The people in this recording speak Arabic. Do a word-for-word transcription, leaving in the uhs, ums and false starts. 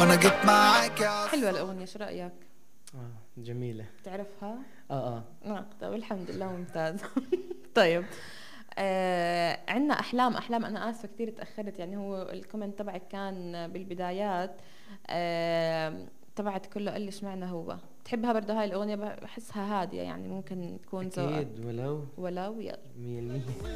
انا جيت معاك يا حلوة الأغنية، شو رأيك؟ اه جميلة. تعرفها؟ اه اه. اه طيب الحمد لله ممتاز. طيب آه عندنا أحلام. أحلام أنا آسفة كتير تأخرت، يعني هو الكومنت تبعك كان بالبدايات آه تبعت كله قال لي اشمعنى هو تحبها برضه هاي الأغنية، بحسها هادية يعني ممكن تكون ذوقك. اكيد ولو. ولو يلا مية المية.